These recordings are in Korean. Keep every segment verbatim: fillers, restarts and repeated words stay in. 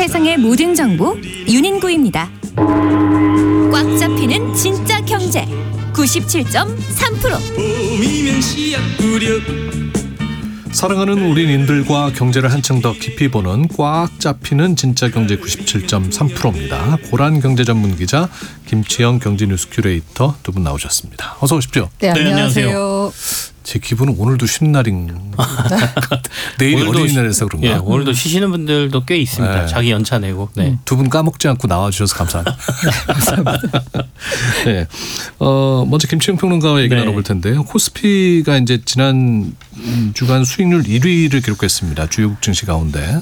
세상의 모든 정보 윤인구입니다. 꽉 잡히는 진짜 경제 구십칠 점 삼 퍼센트. 사랑하는 우리인들과 경제를 한층 더 깊이 보는 꽉 잡히는 진짜 경제 구십칠 점 삼 퍼센트입니다. 고란 경제 전문 기자 김치영 경제뉴스 큐레이터 두 분 나오셨습니다. 어서 오십시오. 네, 네, 안녕하세요. 안녕하세요. 제 기분은 오늘도 쉰 날인 내일이 어린이날에서 그런가? 예, 오늘도 쉬시는 분들도 꽤 있습니다. 네. 자기 연차 내고. 네. 두 분 까먹지 않고 나와주셔서 감사합니다. 감사합니다. 네, 어, 먼저 김치영 평론가와 얘기 네. 나눠볼 텐데요. 코스피가 이제 지난 주간 수익률 일 위를 기록했습니다. 주요국 증시 가운데.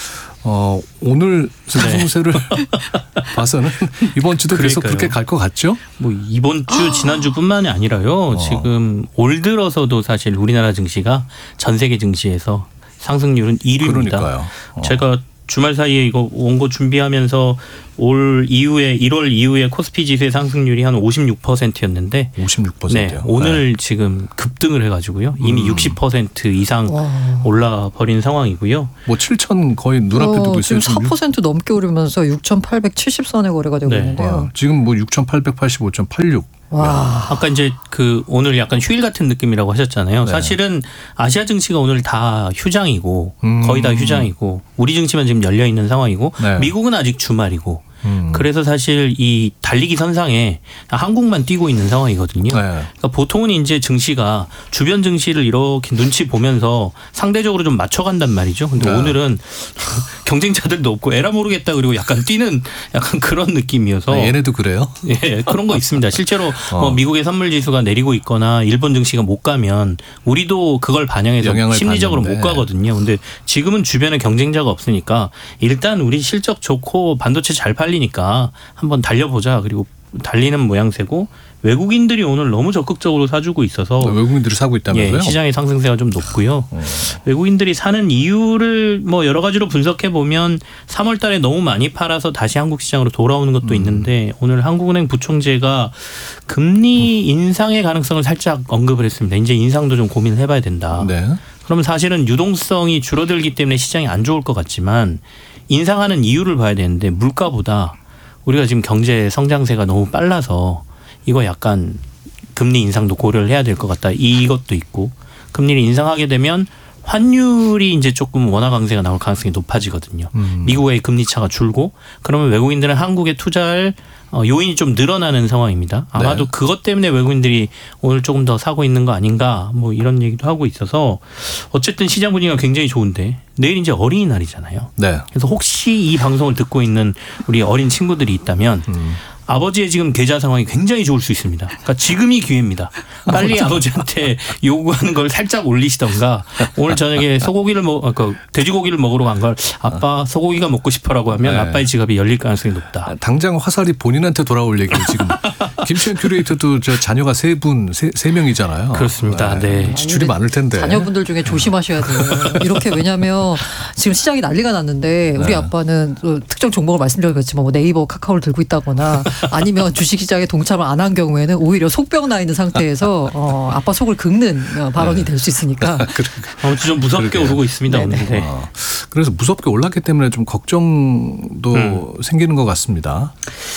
어, 오늘 상승세를 네. 봐서는 이번 주도 계속 그러니까요. 그렇게 갈 것 같죠? 뭐 이번 주 지난주뿐만이 아니라요. 어. 지금 올 들어서도 사실 우리나라 증시가 전 세계 증시에서 상승률은 일 위입니다. 그러니까요. 어. 제가 주말 사이에 이거 원고 준비하면서 올 이후에 일월 이후에 코스피 지수의 상승률이 한 오십육 퍼센트였는데 오십육 퍼센트요. 네, 오늘 네. 지금 급등을 해가지고요. 이미 음. 육십 퍼센트 이상 와. 올라 버린 상황이고요. 뭐 칠천 거의 눈앞에 어, 두고 있어요. 지금 사 퍼센트 넘게 오르면서 육천팔백칠십 선에 거래가 되고 네. 있는데요. 와, 지금 뭐 육천팔백팔십오 점 팔육. 와. 아까 이제 그 오늘 약간 휴일 같은 느낌이라고 하셨잖아요. 네. 사실은 아시아 증시가 오늘 다 휴장이고 음. 거의 다 휴장이고 우리 증시만 지금 열려 있는 상황이고 네. 미국은 아직 주말이고 음. 그래서 사실 이 달리기 선상에 한국만 뛰고 있는 상황이거든요. 네. 그러니까 보통은 이제 증시가 주변 증시를 이렇게 눈치 보면서 상대적으로 좀 맞춰간단 말이죠. 근데 네. 오늘은 경쟁자들도 없고 에라 모르겠다 그리고 약간 뛰는 약간 그런 느낌이어서 아, 얘네도 그래요? 예, 그런 거 있습니다. 실제로 어. 뭐 미국의 선물 지수가 내리고 있거나 일본 증시가 못 가면 우리도 그걸 반영해서 영향을 심리적으로 받는데. 못 가거든요. 근데 지금은 주변에 경쟁자가 없으니까 일단 우리 실적 좋고 반도체 잘 팔리니까 한번 달려보자. 그리고 달리는 모양새고 외국인들이 오늘 너무 적극적으로 사주고 있어서 외국인들이 사고 있다면서요? 예, 시장의 상승세가 좀 높고요. 어. 외국인들이 사는 이유를 뭐 여러 가지로 분석해 보면 삼월 달에 너무 많이 팔아서 다시 한국 시장으로 돌아오는 것도 음. 있는데 오늘 한국은행 부총재가 금리 인상의 가능성을 살짝 언급을 했습니다. 이제 인상도 좀 고민을 해봐야 된다. 네. 그러면 사실은 유동성이 줄어들기 때문에 시장이 안 좋을 것 같지만 인상하는 이유를 봐야 되는데 물가보다 우리가 지금 경제 성장세가 너무 빨라서 이거 약간 금리 인상도 고려를 해야 될 것 같다. 이것도 있고 금리를 인상하게 되면 환율이 이제 조금 원화 강세가 나올 가능성이 높아지거든요. 음. 미국의 금리 차가 줄고 그러면 외국인들은 한국에 투자할 요인이 좀 늘어나는 상황입니다. 아마도 네. 그것 때문에 외국인들이 오늘 조금 더 사고 있는 거 아닌가 뭐 이런 얘기도 하고 있어서 어쨌든 시장 분위기가 굉장히 좋은데 내일 이제 어린이날이잖아요. 네. 그래서 혹시 이 방송을 듣고 있는 우리 어린 친구들이 있다면 음. 아버지의 지금 계좌 상황이 굉장히 좋을 수 있습니다. 그러니까 지금이 기회입니다. 빨리 아버지한테 요구하는 걸 살짝 올리시던가 오늘 저녁에 소고기를 먹, 그 돼지고기를 먹으러 간 걸 아빠 소고기가 먹고 싶어라고 하면 네. 아빠의 지갑이 열릴 가능성이 높다. 당장 화살이 본인한테 돌아올 얘기를 지금 김치현 큐레이터도 저 자녀가 세 분, 세, 세 명이잖아요. 그렇습니다. 네. 지출이 많을 텐데. 자녀분들 중에 조심하셔야 돼요. 이렇게 왜냐하면 지금 시장이 난리가 났는데 우리 네. 아빠는 또 특정 종목을 말씀드렸지만 뭐 네이버, 카카오를 들고 있다거나 아니면 주식시장에 동참을 안 한 경우에는 오히려 속병 나 있는 상태에서 어, 아빠 속을 긁는 발언이 네. 될 수 있으니까. 아무튼 좀 무섭게 그러게요. 오르고 있습니다. 네네. 오늘. 네. 어, 그래서 무섭게 올랐기 때문에 좀 걱정도 음. 생기는 것 같습니다.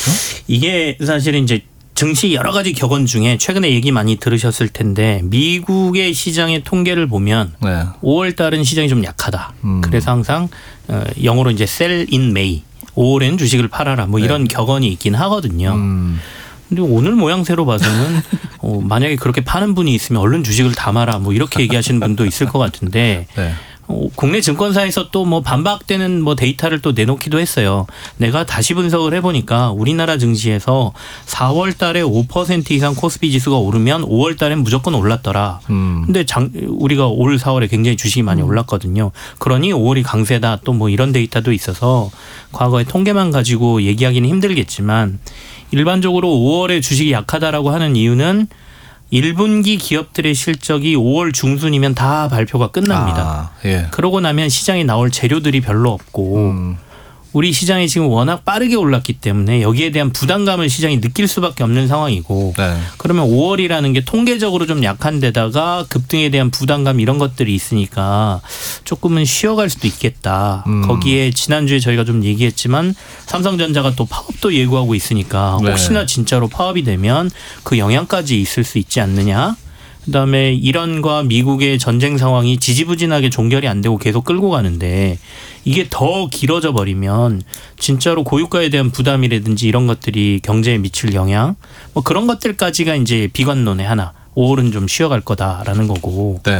이게 사실은 이제 증시 여러 가지 격언 중에 최근에 얘기 많이 들으셨을 텐데 미국의 시장의 통계를 보면 네. 오월 달은 시장이 좀 약하다. 음. 그래서 항상 어, 영어로 이제 sell in May. 오월엔 주식을 팔아라. 뭐 이런 네. 격언이 있긴 하거든요. 음. 근데 오늘 모양새로 봐서는 어, 만약에 그렇게 파는 분이 있으면 얼른 주식을 담아라. 뭐 이렇게 얘기하시는 분도 있을 것 같은데 네. 어, 국내 증권사에서 또 뭐 반박되는 뭐 데이터를 또 내놓기도 했어요. 내가 다시 분석을 해보니까 우리나라 증시에서 사월 달에 오 퍼센트 이상 코스피 지수가 오르면 오월 달엔 무조건 올랐더라. 음. 근데 장, 우리가 올 사월에 굉장히 주식이 많이 올랐거든요. 그러니 오월이 강세다. 또 뭐 이런 데이터도 있어서 과거의 통계만 가지고 얘기하기는 힘들겠지만 일반적으로 오월에 주식이 약하다라고 하는 이유는 일 분기 기업들의 실적이 오월 중순이면 다 발표가 끝납니다. 아, 예. 그러고 나면 시장에 나올 재료들이 별로 없고 음. 우리 시장이 지금 워낙 빠르게 올랐기 때문에 여기에 대한 부담감을 시장이 느낄 수밖에 없는 상황이고 네. 그러면 오월이라는 게 통계적으로 좀 약한 데다가 급등에 대한 부담감 이런 것들이 있으니까 조금은 쉬어갈 수도 있겠다. 음. 거기에 지난주에 저희가 좀 얘기했지만 삼성전자가 또 파업도 예고하고 있으니까 혹시나 네. 진짜로 파업이 되면 그 영향까지 있을 수 있지 않느냐. 그다음에 이란과 미국의 전쟁 상황이 지지부진하게 종결이 안 되고 계속 끌고 가는데 이게 더 길어져 버리면 진짜로 고유가에 대한 부담이라든지 이런 것들이 경제에 미칠 영향 뭐 그런 것들까지가 이제 비관론의 하나. 오월은 좀 쉬어갈 거다라는 거고 네.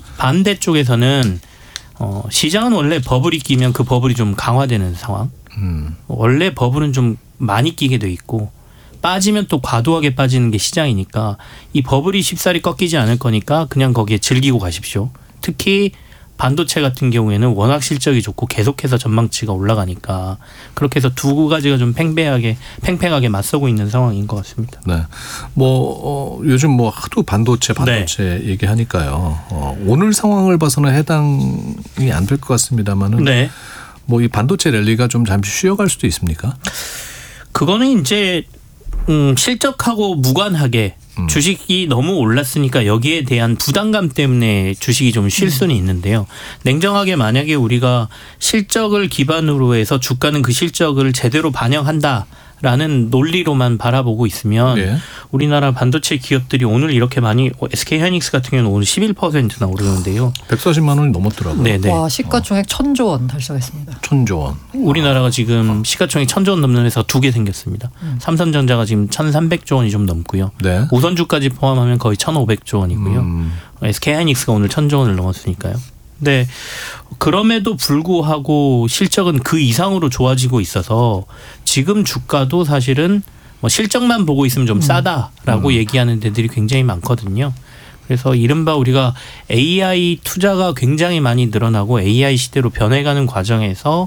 반대쪽에서는 어, 시장은 원래 버블이 끼면 그 버블이 좀 강화되는 상황. 음. 원래 버블은 좀 많이 끼게 돼 있고 빠지면 또 과도하게 빠지는 게 시장이니까 이 버블이 쉽사리 꺾이지 않을 거니까 그냥 거기에 즐기고 가십시오. 특히 반도체 같은 경우에는 워낙 실적이 좋고 계속해서 전망치가 올라가니까 그렇게 해서 두 가지가 좀 팽팽하게 팽팽하게 맞서고 있는 상황인 것 같습니다. 네. 뭐 어, 요즘 뭐 하도 반도체 반도체 네. 얘기하니까요. 어, 오늘 상황을 봐서는 해당이 안 될 것 같습니다만은 네. 뭐 이 반도체 랠리가 좀 잠시 쉬어갈 수도 있습니까? 그거는 이제 음, 실적하고 무관하게 음. 주식이 너무 올랐으니까 여기에 대한 부담감 때문에 주식이 좀 쉴 수는 있는데요. 냉정하게 만약에 우리가 실적을 기반으로 해서 주가는 그 실적을 제대로 반영한다. 라는 논리로만 바라보고 있으면 네. 우리나라 반도체 기업들이 오늘 이렇게 많이 에스케이하이닉스 같은 경우는 오늘 십일 퍼센트나 오르는데요. 백사십만 원이 넘었더라고요. 네네. 와, 시가총액 천조 원 달성했습니다. 천조 원. 우리나라가 지금 시가총액 천조 원 넘는 회사 두 개 생겼습니다. 음. 삼성전자가 지금 천삼백조 원이 좀 넘고요. 네. 우선주까지 포함하면 거의 천오백조 원이고요. 음. 에스케이하이닉스가 오늘 천조 원을 넘었으니까요. 네. 그럼에도 불구하고 실적은 그 이상으로 좋아지고 있어서 지금 주가도 사실은 뭐 실적만 보고 있으면 좀 싸다라고 음. 얘기하는 데들이 굉장히 많거든요. 그래서 이른바 우리가 에이아이 투자가 굉장히 많이 늘어나고 에이아이 시대로 변해가는 과정에서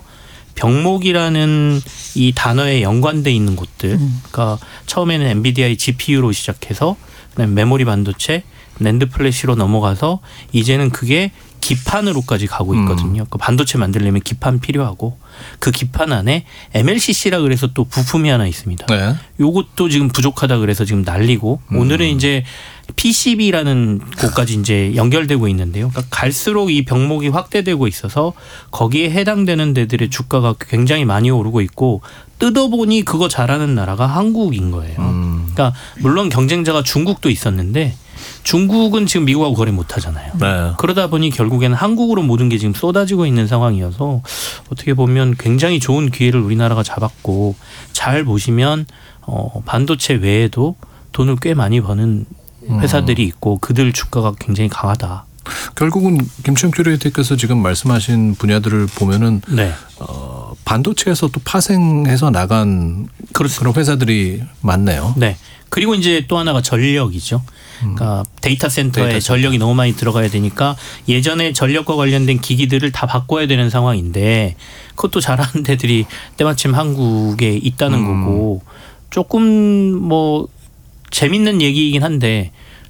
병목이라는 이 단어에 연관돼 있는 곳들, 그러니까 처음에는 엔비디아의 지피유로 시작해서 그다음에 메모리 반도체, 낸드 플래시로 넘어가서 이제는 그게 기판으로까지 가고 있거든요. 음. 그 반도체 만들려면 기판 필요하고 그 기판 안에 엠엘시씨라 그래서 또 부품이 하나 있습니다. 네. 요것도 지금 부족하다 그래서 지금 난리고 음. 오늘은 이제 피씨비라는 곳까지 이제 연결되고 있는데요. 그러니까 갈수록 이 병목이 확대되고 있어서 거기에 해당되는 데들의 주가가 굉장히 많이 오르고 있고 뜯어보니 그거 잘하는 나라가 한국인 거예요. 음. 그러니까 물론 경쟁자가 중국도 있었는데 중국은 지금 미국하고 거래 못 하잖아요. 네. 그러다 보니 결국에는 한국으로 모든 게 지금 쏟아지고 있는 상황이어서 어떻게 보면 굉장히 좋은 기회를 우리나라가 잡았고 잘 보시면 어, 반도체 외에도 돈을 꽤 많이 버는 회사들이 있고 그들 주가가 굉장히 강하다. 결국은 김치영 큐레이터께서 지금 말씀하신 분야들을 보면은 네. 어, 반도체에서 또 파생해서 나간 그렇습니다. 그런 회사들이 많네요. 네. 그리고 이제 또 하나가 전력이죠. 그러니까 데이터 센터에 데이터 전력이 너무 많이 들어가야 되니까 예전에 전력과 관련된 기기들을 다 바꿔야 되는 상황인데 그것도 잘하는 데들이 때마침 한국에 있다는 음. 거고 조금 뭐 재밌는 얘기이긴 한데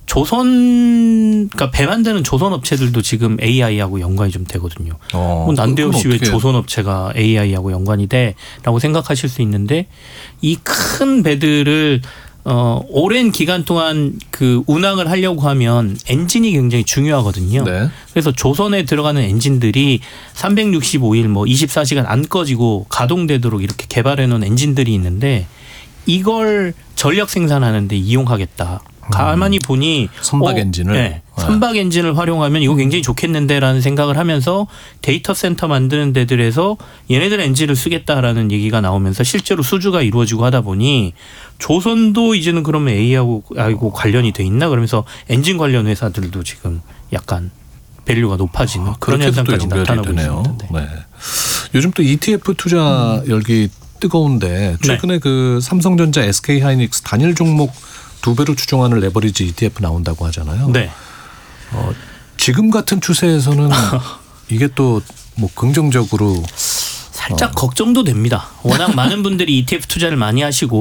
조선, 그러니까 배 만드는 조선 업체들도 지금 에이아이하고 연관이 좀 되거든요. 어, 뭐 난데없이 왜 조선 업체가 에이아이하고 연관이 돼라고 생각하실 수 있는데 이 큰 배들을 어, 오랜 기간 동안 그 운항을 하려고 하면 엔진이 굉장히 중요하거든요. 네. 그래서 조선에 들어가는 엔진들이 삼백육십오 일 뭐 이십사 시간 안 꺼지고 가동되도록 이렇게 개발해 놓은 엔진들이 있는데 이걸 전력 생산하는 데 이용하겠다. 가만히 보니 선박 엔진을 어, 네. 선박 엔진을 활용하면 이거 굉장히 좋겠는데라는 생각을 하면서 데이터 센터 만드는 데들에서 얘네들 엔진을 쓰겠다라는 얘기가 나오면서 실제로 수주가 이루어지고 하다 보니 조선도 이제는 그러면 에이아이하고 관련이 돼 있나 그러면서 엔진 관련 회사들도 지금 약간 밸류가 높아지는 아, 그런 현상까지 나타나고 있습니다. 네. 네. 요즘 또 이티에프 투자 음. 열기 뜨거운데 최근에 네. 그 삼성전자, 에스케이하이닉스 단일 종목 두 배로 추종하는 레버리지 이티에프 나온다고 하잖아요. 네. 어, 지금 같은 추세에서는 이게 또 뭐 긍정적으로 살짝 어. 걱정도 됩니다. 워낙 많은 분들이 이티에프 투자를 많이 하시고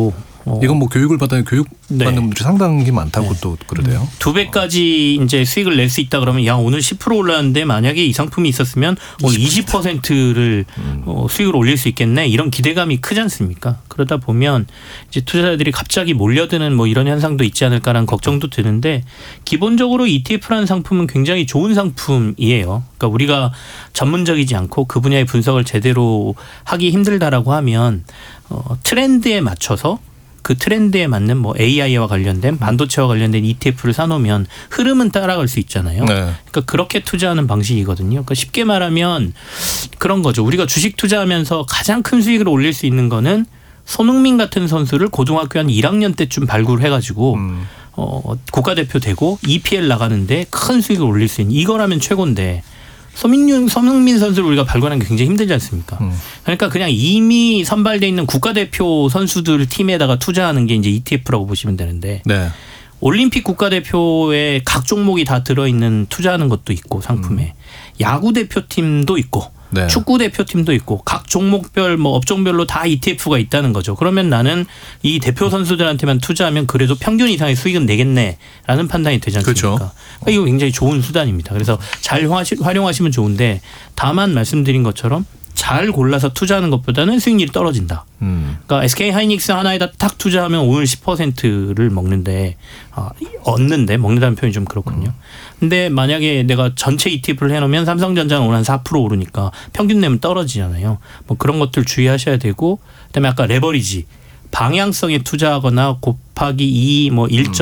어. 이건 뭐 교육을 받아야 교육 네. 받는 분들이 상당히 많다고 네. 또 그러대요. 두 배까지 이제 수익을 낼 수 있다 그러면 야 오늘 십 퍼센트 올랐는데 만약에 이 상품이 있었으면 오늘 이십 퍼센트를 음. 어, 수익을 올릴 수 있겠네 이런 기대감이 크지 않습니까? 그러다 보면 이제 투자자들이 갑자기 몰려드는 뭐 이런 현상도 있지 않을까라는 걱정도 드는데 기본적으로 이티에프라는 상품은 굉장히 좋은 상품이에요. 그러니까 우리가 전문적이지 않고 그 분야의 분석을 제대로 하기 힘들다라고 하면 어, 트렌드에 맞춰서 그 트렌드에 맞는 뭐 에이아이와 관련된 반도체와 관련된 이티에프를 사놓으면 흐름은 따라갈 수 있잖아요. 네. 그러니까 그렇게 투자하는 방식이거든요. 그러니까 쉽게 말하면 그런 거죠. 우리가 주식 투자하면서 가장 큰 수익을 올릴 수 있는 거는 손흥민 같은 선수를 고등학교 한 일 학년 때쯤 발굴해가지고 음. 어, 국가대표 되고 이피엘 나가는데 큰 수익을 올릴 수 있는 이거라면 최고인데 서민윤, 손흥민 선수를 우리가 발굴하는 게 굉장히 힘들지 않습니까? 음. 그러니까 그냥 이미 선발돼 있는 국가대표 선수들 팀에다가 투자하는 게 이제 이티에프라고 보시면 되는데 네. 올림픽 국가대표에 각 종목이 다 들어있는 투자하는 것도 있고 상품에 음. 야구 대표팀도 있고 네. 축구 대표팀도 있고 각 종목별 뭐 업종별로 다 이티에프가 있다는 거죠. 그러면 나는 이 대표 선수들한테만 투자하면 그래도 평균 이상의 수익은 내겠네라는 판단이 되지 않습니까? 그렇죠. 그러니까 이거 굉장히 좋은 수단입니다. 그래서 잘 활용하시면 좋은데 다만 말씀드린 것처럼 잘 골라서 투자하는 것보다는 수익률이 떨어진다. 음. 그러니까 에스케이 하이닉스 하나에다 딱 투자하면 오늘 십 퍼센트를 먹는데 아, 얻는데 먹는다는 표현이 좀 그렇군요. 근데 만약에 내가 전체 이티에프를 해놓으면 삼성전자는 오늘 한 사 퍼센트 오르니까 평균 내면 떨어지잖아요. 뭐 그런 것들 주의하셔야 되고 그다음에 아까 레버리지 방향성에 투자하거나 곱하기 이 뭐 일 점